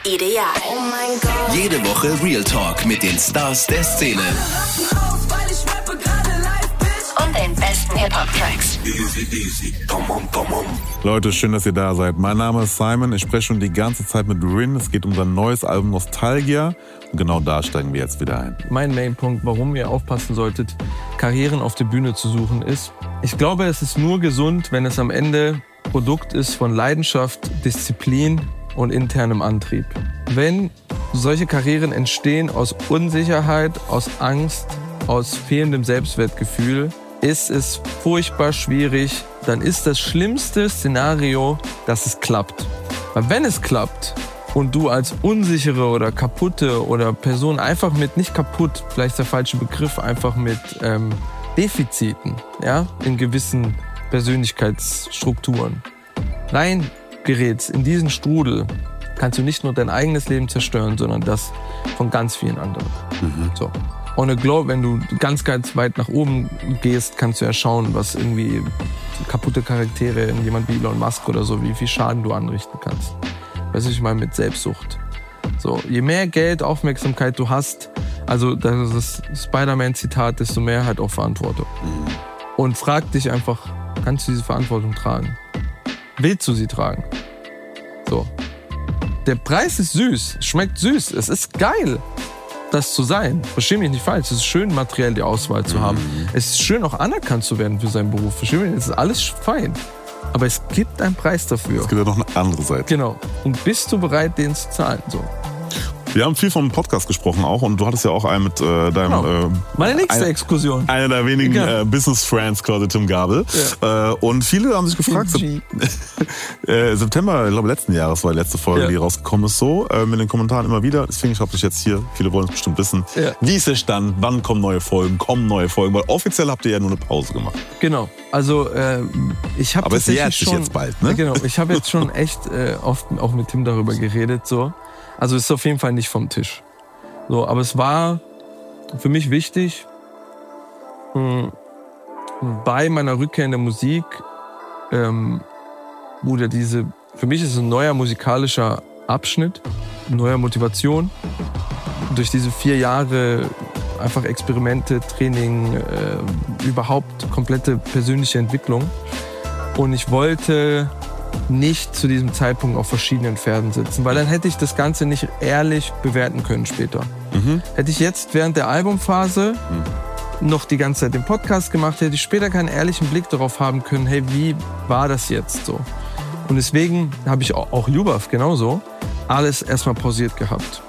Ideal. Oh mein Gott. Jede Woche Real Talk mit den Stars der Szene. Und den besten Hip-Hop-Tracks. Easy. Come on. Leute, schön, dass ihr da seid. Mein Name ist Simon. Ich spreche schon die ganze Zeit mit Rin. Es geht um sein neues Album Nostalgia. Und genau da steigen wir jetzt wieder ein. Mein Mainpunkt, warum ihr aufpassen solltet, Karrieren auf der Bühne zu suchen, ist, ich glaube, es ist nur gesund, wenn es am Ende Produkt ist von Leidenschaft, Disziplin und internem Antrieb. Wenn solche Karrieren entstehen aus Unsicherheit, aus Angst, aus fehlendem Selbstwertgefühl, ist es furchtbar schwierig. Dann ist das schlimmste Szenario, dass es klappt. Weil wenn es klappt und du als unsichere oder kaputte oder Person einfach mit, nicht kaputt, vielleicht ist der falsche Begriff, einfach mit Defiziten, ja, in gewissen Persönlichkeitsstrukturen reingerätst in diesen Strudel, kannst du nicht nur dein eigenes Leben zerstören, sondern das von ganz vielen anderen. So. On a globe, wenn du ganz, ganz weit nach oben gehst, kannst du ja schauen, was irgendwie kaputte Charaktere in jemand wie Elon Musk oder so, wie viel Schaden du anrichten kannst. Weißt du, ich meine mit Selbstsucht. So, je mehr Geld, Aufmerksamkeit du hast, also das ist das Spider-Man-Zitat, desto mehr halt auch Verantwortung. Und frag dich einfach, kannst du diese Verantwortung tragen? Willst du sie tragen? So. Der Preis ist süß, schmeckt süß, es ist geil, das zu sein. Versteh mich nicht falsch, es ist schön, materiell die Auswahl zu haben. Es ist schön, auch anerkannt zu werden für seinen Beruf. Versteh mich nicht, es ist alles fein. Aber es gibt einen Preis dafür. Es gibt ja noch eine andere Seite. Genau. Und bist du bereit, den zu zahlen? So. Wir haben viel vom Podcast gesprochen auch und du hattest ja auch einen mit deinem... Genau. Meine nächste Exkursion. Einer der wenigen Business Friends, quasi Tim Gabel. Ja. Und viele haben sich gefragt, September, ich glaube letzten Jahres war die letzte Folge, die rausgekommen ist, so mit den Kommentaren immer wieder. Deswegen schreibe ich jetzt hier, viele wollen es bestimmt wissen, wie ist der Stand, wann kommen neue Folgen, weil offiziell habt ihr ja nur eine Pause gemacht. Genau, also ich habe es jährt sich jetzt bald, ne? Genau, ich habe jetzt schon echt oft auch mit Tim darüber geredet, so. Also es ist auf jeden Fall nicht vom Tisch. So, aber es war für mich wichtig, bei meiner Rückkehr in der Musik, wurde für mich ist es ein neuer musikalischer Abschnitt, neue Motivation. Durch diese 4 Jahre einfach Experimente, Training, überhaupt komplette persönliche Entwicklung. Und ich wollte nicht zu diesem Zeitpunkt auf verschiedenen Pferden sitzen, weil dann hätte ich das Ganze nicht ehrlich bewerten können später. Hätte ich jetzt während der Albumphase noch die ganze Zeit den Podcast gemacht, hätte ich später keinen ehrlichen Blick darauf haben können, hey, wie war das jetzt so? Und deswegen habe ich auch Ljubav genauso alles erstmal pausiert gehabt,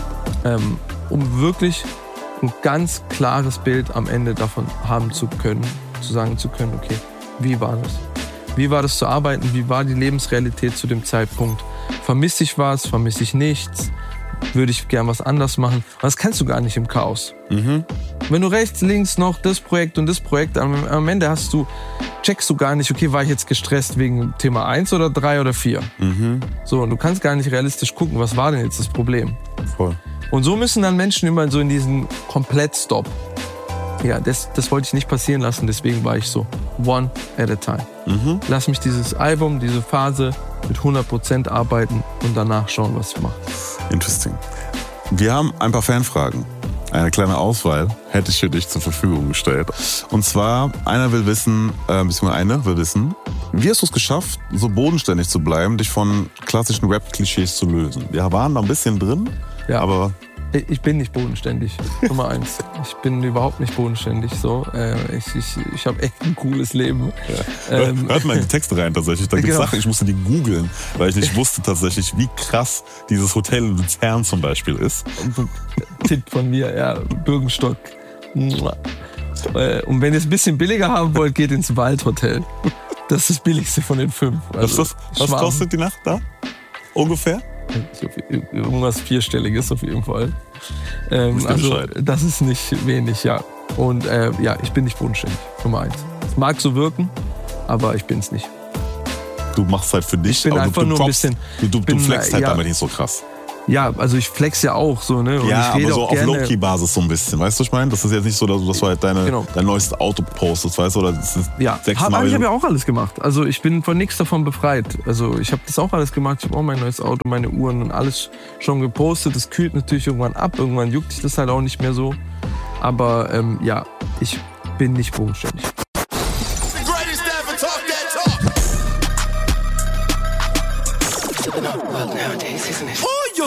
um wirklich ein ganz klares Bild am Ende davon haben zu können, zu sagen zu können, okay, wie war das? Wie war das zu arbeiten? Wie war die Lebensrealität zu dem Zeitpunkt? Vermisse ich was? Vermisse ich nichts? Würde ich gern was anders machen? Das kannst du gar nicht im Chaos. Wenn du rechts, links noch das Projekt und das Projekt, am Ende checkst du gar nicht, okay, war ich jetzt gestresst wegen Thema 1 oder 3 oder 4? So, und du kannst gar nicht realistisch gucken, was war denn jetzt das Problem? Voll. Und so müssen dann Menschen immer so in diesen Komplett-Stop. Ja, das wollte ich nicht passieren lassen, deswegen war ich so one at a time. Lass mich dieses Album, diese Phase mit 100% arbeiten und danach schauen, was ich mache. Interesting. Wir haben ein paar Fanfragen. Eine kleine Auswahl hätte ich für dich zur Verfügung gestellt. Und zwar, eine will wissen, wie hast du es geschafft, so bodenständig zu bleiben, dich von klassischen Rap-Klischees zu lösen? Wir waren da ein bisschen drin, aber... Ich bin nicht bodenständig, Nummer 1. Ich bin überhaupt nicht bodenständig. So. Ich habe echt ein cooles Leben. Hört mal in die Texte rein tatsächlich. Da gibt es Sachen, ich musste die googeln, weil ich nicht wusste tatsächlich, wie krass dieses Hotel in Luzern zum Beispiel ist. Tipp von mir, ja, Birkenstock. Und wenn ihr es ein bisschen billiger haben wollt, geht ins Waldhotel. Das ist das billigste von den 5. Also, was kostet die Nacht da? Ungefähr? Irgendwas 4-stelliges auf jeden Fall. Also das ist nicht wenig, ja. Und ich bin nicht bodenständig, Nummer 1. Es mag so wirken, aber ich bin's nicht. Du machst halt für dich, ich bin aber einfach nur ein bisschen. Du flexst halt damit nicht so krass. Ja, also ich flex ja auch so, ne? Und Ja, ich rede aber so auch auf gerne. Low-Key-Basis so ein bisschen. Weißt du, was ich meine? Das ist jetzt nicht so, dass du halt dein neues Auto postest, weißt du? Oder das ist Ja, ich habe ja auch alles gemacht. Also ich bin von nichts davon befreit. Also ich habe das auch alles gemacht. Ich habe auch mein neues Auto, meine Uhren und alles schon gepostet. Das kühlt natürlich irgendwann ab. Irgendwann juckt sich das halt auch nicht mehr so. Aber ja, ich bin nicht bodenständig. Nowadays, isn't it?